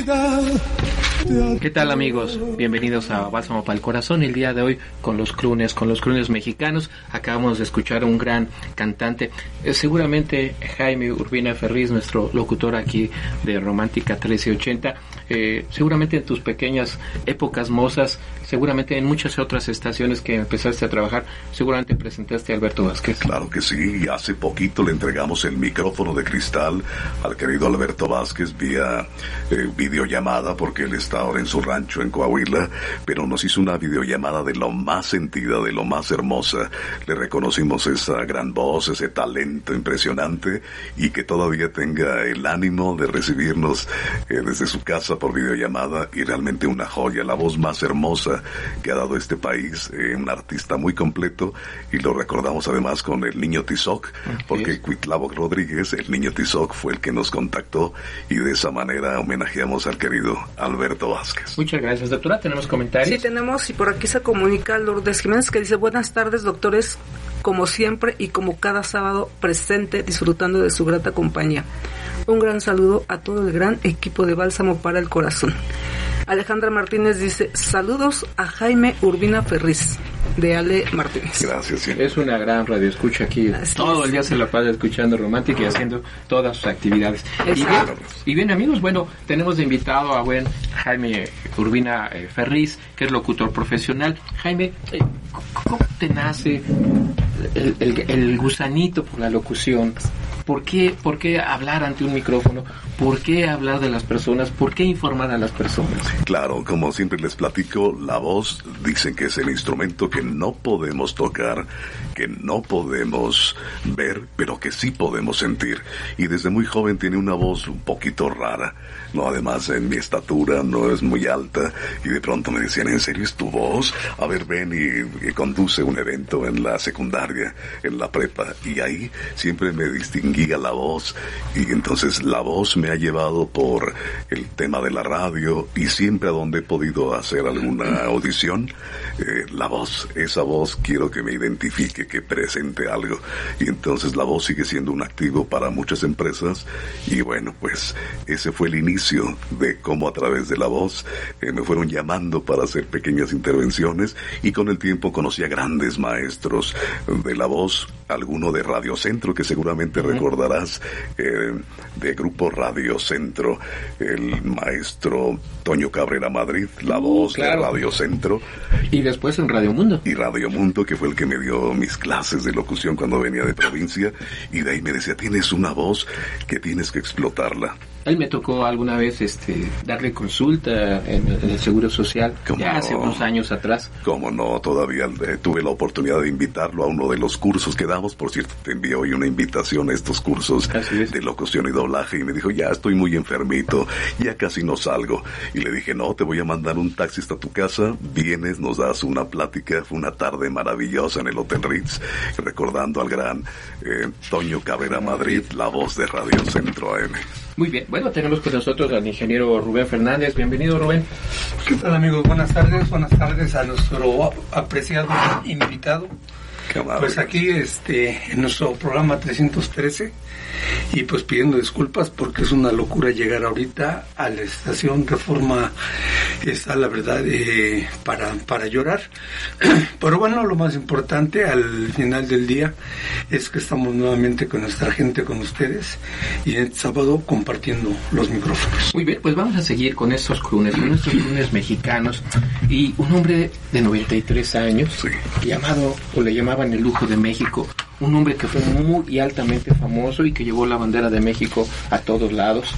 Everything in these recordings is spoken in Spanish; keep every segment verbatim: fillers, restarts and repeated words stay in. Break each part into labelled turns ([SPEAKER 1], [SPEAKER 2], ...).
[SPEAKER 1] vida.
[SPEAKER 2] ¿Qué tal, amigos? Bienvenidos a Bálsamo para el Corazón. El día de hoy con los croones, con los croones mexicanos. Acabamos de escuchar a un gran cantante, eh, seguramente Jaime Urbina Ferriz, nuestro locutor aquí de Romántica trece ochenta. Eh, seguramente en tus pequeñas épocas mozas, seguramente en muchas otras estaciones que empezaste a trabajar, seguramente presentaste a Alberto Vázquez.
[SPEAKER 3] Claro que sí, hace poquito le entregamos el micrófono de cristal al querido Alberto Vázquez vía eh, videollamada, porque él está ahora en su rancho en Coahuila, pero nos hizo una videollamada de lo más sentida, de lo más hermosa. Le reconocimos esa gran voz, ese talento impresionante, y que todavía tenga el ánimo de recibirnos eh, desde su casa por videollamada, y realmente una joya, la voz más hermosa que ha dado este país, eh, un artista muy completo, y lo recordamos además con el Niño Tizoc, porque Cuitlavo Rodríguez, el Niño Tizoc, fue el que nos contactó, y de esa manera homenajeamos al querido Alberto Vázquez.
[SPEAKER 2] Muchas gracias, doctora. ¿Tenemos comentarios?
[SPEAKER 4] Sí, tenemos, y por aquí se comunica Lourdes Jiménez, que dice: buenas tardes, doctores, como siempre y como cada sábado, presente, disfrutando de su grata compañía. Un gran saludo a todo el gran equipo de Bálsamo para el Corazón. Alejandra Martínez dice: saludos a Jaime Urbina Ferriz, de Ale Martínez.
[SPEAKER 3] Gracias, sí.
[SPEAKER 2] Es una gran radioescucha aquí. Así todo es. El día se la pasa escuchando Romántica y haciendo todas sus actividades. Y bien, y bien, amigos, bueno, tenemos de invitado a buen Jaime Urbina eh, Ferriz, que es locutor profesional. Jaime, eh, ¿cómo te nace el, el, el gusanito por la locución? ¿Por qué, ¿Por qué hablar ante un micrófono? ¿Por qué hablar de las personas? ¿Por qué informar a las personas?
[SPEAKER 3] Claro, como siempre les platico, la voz dicen que es el instrumento que no podemos tocar, que no podemos ver, pero que sí podemos sentir. Y desde muy joven tiene una voz un poquito rara, ¿no? Además, en mi estatura no es muy alta, y de pronto me decían: ¿en serio es tu voz? A ver, ven y, y conduce un evento en la secundaria, en la prepa, y ahí siempre me distinguí a la voz, y entonces la voz me ha llevado por el tema de la radio, y siempre a donde he podido hacer alguna audición, eh, la voz, esa voz quiero que me identifique, que presente algo, y entonces la voz sigue siendo un activo para muchas empresas. Y bueno, pues ese fue el inicio de cómo a través de la voz eh, me fueron llamando para hacer pequeñas intervenciones, y con el tiempo conocí a grandes maestros de la voz, alguno de Radio Centro, que seguramente uh-huh. recordarás, eh, de Grupo Radio Centro, el maestro Toño Cabrera Madrid, la voz claro. de Radio Centro.
[SPEAKER 2] Y después en Radio Mundo.
[SPEAKER 3] Y Radio Mundo, que fue el que me dio mis clases de locución cuando venía de provincia, y de ahí me decía: tienes una voz que tienes que explotarla.
[SPEAKER 2] Él me tocó alguna vez este darle consulta en, en el Seguro Social, ya no? hace unos años atrás.
[SPEAKER 3] Cómo no, todavía eh, tuve la oportunidad de invitarlo a uno de los cursos que damos. Por cierto, te envié hoy una invitación a estos cursos de locución y doblaje, y me dijo: ya estoy muy enfermito, ya casi no salgo. Y le dije: no, te voy a mandar un taxi hasta tu casa, vienes, nos das una plática. Fue una tarde maravillosa en el Hotel Ritz, recordando al gran eh, Toño Cabrera Madrid, la voz de Radio Centro A M.
[SPEAKER 2] Muy bien, bueno, tenemos con nosotros al ingeniero Rubén Fernández. Bienvenido, Rubén.
[SPEAKER 5] ¿Qué tal, amigos? Buenas tardes, buenas tardes a nuestro apreciado invitado. Pues aquí este en nuestro programa trescientos trece, y pues pidiendo disculpas porque es una locura llegar ahorita a la estación Reforma, está la verdad eh, para, para llorar, pero bueno, lo más importante al final del día es que estamos nuevamente con nuestra gente, con ustedes, y el sábado compartiendo los micrófonos.
[SPEAKER 2] Muy bien, pues vamos a seguir con estos croones, con estos croones mexicanos, y un hombre de noventa y tres años, sí. llamado, o le llamaban el Lujo de México, un hombre que fue muy y altamente famoso y que llevó la bandera de México a todos lados,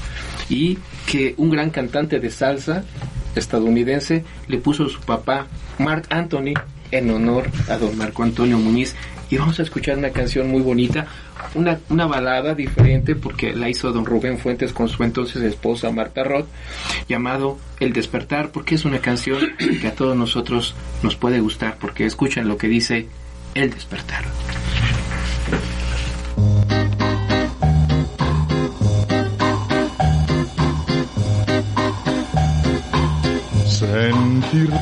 [SPEAKER 2] y que un gran cantante de salsa estadounidense le puso a su papá Marc Anthony en honor a don Marco Antonio Muñiz. Y vamos a escuchar una canción muy bonita, una, una balada diferente, porque la hizo don Rubén Fuentes con su entonces esposa Marta Roth, llamado El Despertar, porque es una canción que a todos nosotros nos puede gustar, porque escuchan lo que dice El Despertar.
[SPEAKER 1] Sentir